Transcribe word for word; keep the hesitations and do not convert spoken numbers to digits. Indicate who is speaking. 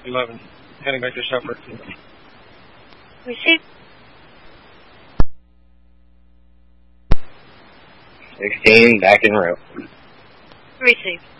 Speaker 1: eleven. Heading back to Shepherd.
Speaker 2: Receive.
Speaker 3: sixteen, back en route.
Speaker 2: Receive.